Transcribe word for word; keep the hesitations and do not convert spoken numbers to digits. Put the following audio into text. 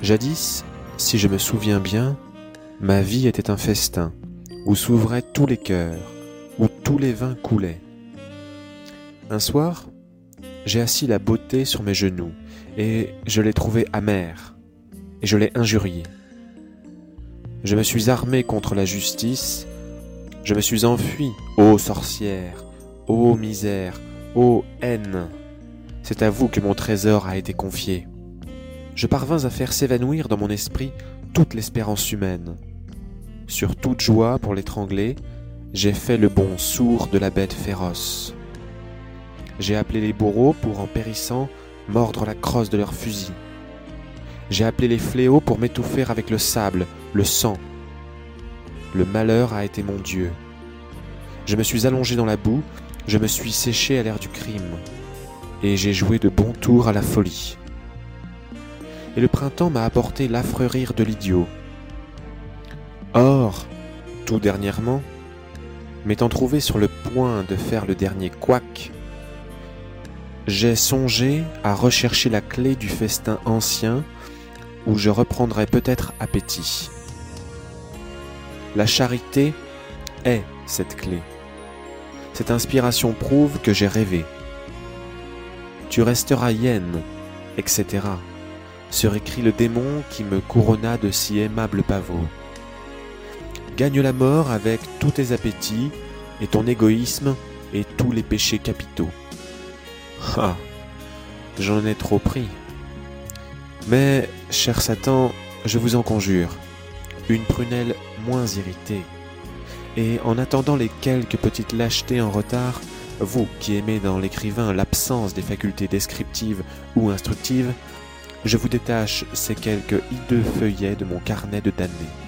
Jadis, si je me souviens bien, ma vie était un festin, où s'ouvraient tous les cœurs, où tous les vins coulaient. Un soir, j'ai assis la beauté sur mes genoux, et je l'ai trouvée amère, et je l'ai injuriée. Je me suis armé contre la justice, je me suis enfui, ô sorcière, ô misère, ô haine. C'est à vous que mon trésor a été confié. Je parvins à faire s'évanouir dans mon esprit toute l'espérance humaine. Sur toute joie pour l'étrangler, j'ai fait le bond sourd de la bête féroce. J'ai appelé les bourreaux pour, en périssant, mordre la crosse de leurs fusils. J'ai appelé les fléaux pour m'étouffer avec le sable, le sang. Le malheur a été mon Dieu. Je me suis allongé dans la boue, je me suis séché à l'air du crime, et j'ai joué de bons tours à la folie. Et le printemps m'a apporté l'affreux rire de l'idiot. Or, tout dernièrement, m'étant trouvé sur le point de faire le dernier couac, j'ai songé à rechercher la clé du festin ancien où je reprendrai peut-être appétit. La charité est cette clé. Cette inspiration prouve que j'ai rêvé. Tu resteras hyène, et cetera serait-écrit le démon qui me couronna de si aimables pavots. Gagne la mort avec tous tes appétits et ton égoïsme et tous les péchés capitaux. Ah, j'en ai trop pris. Mais, cher Satan, je vous en conjure, une prunelle moins irritée. Et en attendant les quelques petites lâchetés en retard, vous qui aimez dans l'écrivain l'absence des facultés descriptives ou instructives, je vous détache ces quelques hideux feuillets de mon carnet de damnés.